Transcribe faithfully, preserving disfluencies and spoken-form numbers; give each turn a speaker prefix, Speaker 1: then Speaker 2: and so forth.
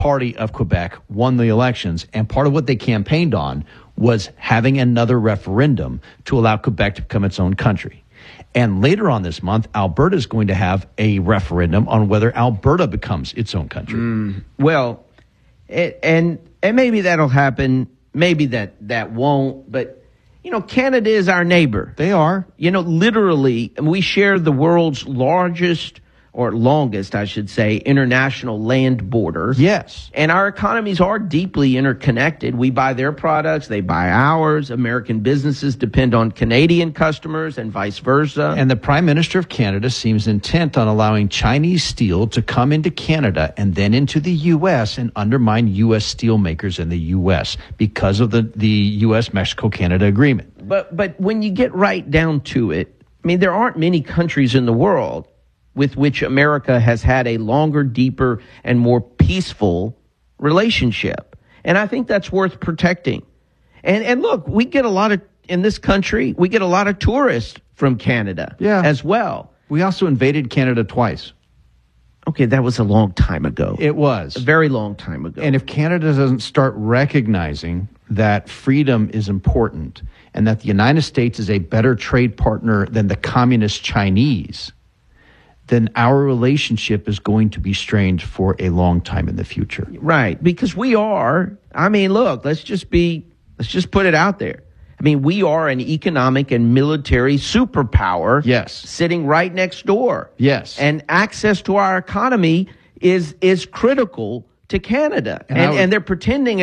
Speaker 1: Party of Quebec won the elections, and part of what they campaigned on was having another referendum to allow Quebec to become its own country. And later on this month, Alberta is going to have a referendum on whether Alberta becomes its own country.
Speaker 2: Mm, well, it, and and maybe that'll happen. Maybe that, that won't. But, you know, Canada is our neighbor.
Speaker 1: They are.
Speaker 2: You know, literally, we share the world's largest, or longest, I should say, international land border.
Speaker 1: Yes.
Speaker 2: And our economies are deeply interconnected. We buy their products, they buy ours. American businesses depend on Canadian customers and vice versa.
Speaker 1: And the Prime Minister of Canada seems intent on allowing Chinese steel to come into Canada and then into the U S and undermine U S steel makers in the U S because of the, the U S Mexico Canada agreement.
Speaker 2: But, but when you get right down to it, I mean, there aren't many countries in the world with which America has had a longer, deeper, and more peaceful relationship. And I think that's worth protecting. And and look, we get a lot of, in this country, we get a lot of tourists from Canada
Speaker 1: yeah.
Speaker 2: as well.
Speaker 1: We also invaded Canada twice.
Speaker 2: Okay, that was a long time ago.
Speaker 1: It was.
Speaker 2: A very long time ago.
Speaker 1: And if Canada doesn't start recognizing that freedom is important and that the United States is a better trade partner than the communist Chinese, then our relationship is going to be strained for a long time in the future.
Speaker 2: Right, because we are, I mean, look, let's just be, let's just put it out there. I mean, we are an economic and military superpower.
Speaker 1: Yes.
Speaker 2: Sitting right next door.
Speaker 1: Yes.
Speaker 2: And access to our economy is is critical to Canada.
Speaker 1: And,
Speaker 2: and,
Speaker 1: would,
Speaker 2: and they're pretending